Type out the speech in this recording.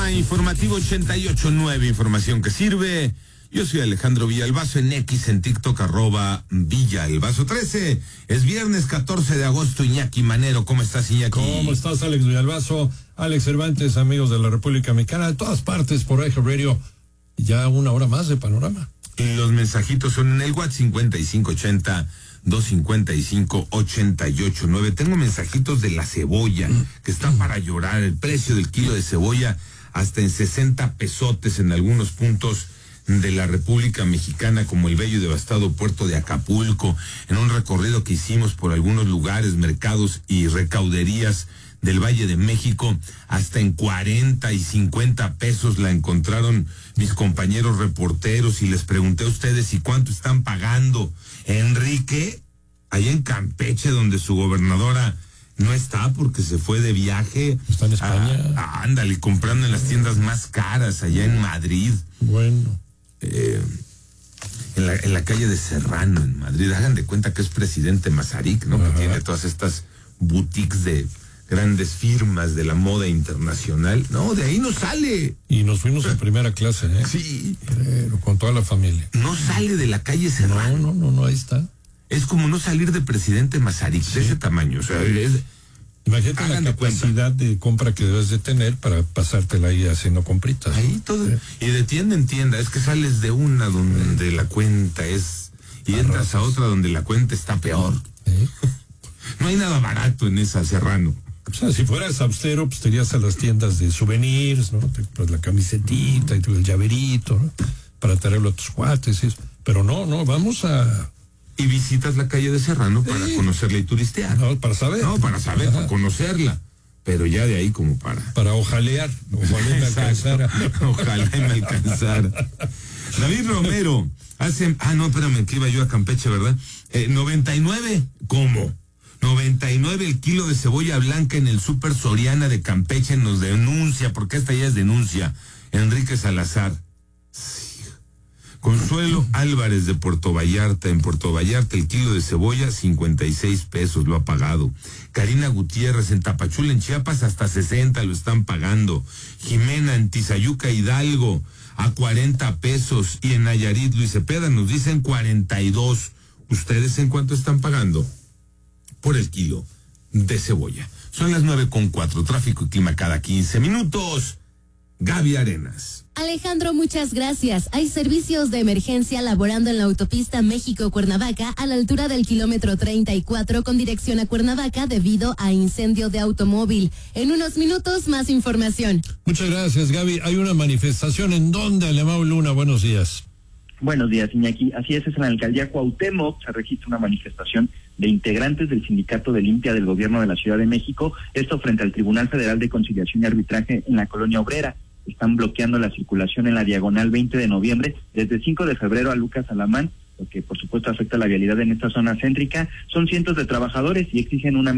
Sistema Informativo 88.9, información que sirve. Yo soy Alejandro Villalbazo, en X, en TikTok, @Villalbazo13. Es viernes 14 de agosto, Iñaki Manero. ¿Cómo estás, Iñaki? ¿Cómo estás, Alex Villalbazo? Alex Cervantes, amigos de la República Mexicana, de todas partes, por Eje Radio. Ya una hora más de panorama. Y los mensajitos son en el WhatsApp 5580-255-889. Tengo mensajitos de la cebolla, que está para llorar. El precio del kilo de cebolla hasta en 60 pesotes en algunos puntos de la República Mexicana, como el bello y devastado puerto de Acapulco, en un recorrido que hicimos por algunos lugares, mercados y recauderías del Valle de México, hasta en 40 y 50 pesos la encontraron mis compañeros reporteros, y les pregunté a ustedes, ¿y cuánto están pagando? Enrique, allá en Campeche, donde su gobernadora no está porque se fue de viaje. Está en España. Ándale, comprando en las tiendas más caras, allá en Madrid. Bueno. En la calle de Serrano, en Madrid. Hagan de cuenta que es presidente Mazarik, ¿no? Ajá. Que tiene todas estas boutiques de grandes firmas de la moda internacional. No, de ahí no sale. Y nos fuimos en primera clase, ¿eh? Sí. Pero con toda la familia. No sale de la calle Serrano. No, ahí está. Es como no salir de presidente Mazarik, sí, de ese tamaño. O sea, imagínate la capacidad de compra que debes de tener para pasártela ahí haciendo compritas. Ahí todo. Sí. Y de tienda en tienda. Es que sales de una donde la cuenta es, y entras a otra donde la cuenta está peor. ¿Sí? No hay nada barato en esa Serrano. O sea, si fueras austero, pues te irías a las tiendas de souvenirs, ¿no? Pues la camisetita y el llaverito, ¿no? Para traerlo a tus cuates y eso. Pero no, vamos a... Y visitas la calle de Serrano para conocerla y turistear. No, para saber. No, para saber, para conocerla. Pero ya de ahí como para... Para ojalear. Ojalá me alcanzara. Ojalá me alcanzara. David Romero, espérame, que iba yo a Campeche, ¿verdad? 99, ¿cómo? 99 el kilo de cebolla blanca en el Súper Soriana de Campeche. Nos denuncia, porque esta ya es denuncia, Enrique Salazar. Consuelo Álvarez de Puerto Vallarta, en Puerto Vallarta el kilo de cebolla 56 pesos lo ha pagado. Karina Gutiérrez en Tapachula, en Chiapas, hasta 60 lo están pagando. Jimena en Tizayuca, Hidalgo, a 40 pesos. Y en Nayarit, Luis Cepeda, nos dicen 42. ¿Ustedes en cuánto están pagando por el kilo de cebolla? Son las 9:04, tráfico y clima cada 15 minutos. Gaby Arenas. Alejandro, muchas gracias. Hay servicios de emergencia laborando en la autopista México-Cuernavaca a la altura del kilómetro 34 con dirección a Cuernavaca debido a incendio de automóvil. En unos minutos, más información. Muchas gracias, Gaby. Hay una manifestación en donde, Alemão Luna, buenos días. Buenos días, Iñaki. Así es en la alcaldía Cuauhtémoc se registra una manifestación de integrantes del Sindicato de Limpia del Gobierno de la Ciudad de México, esto frente al Tribunal Federal de Conciliación y Arbitraje en la Colonia Obrera. Están bloqueando la circulación en la diagonal 20 de noviembre desde 5 de febrero a Lucas Alamán, lo que por supuesto afecta la vialidad en esta zona céntrica. Son cientos de trabajadores y exigen una